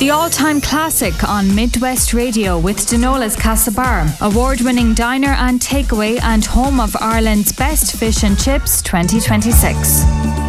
The all-time classic on Midwest Radio with Denola's Castlebar, award-winning diner and takeaway and home of Ireland's best fish and chips 2026.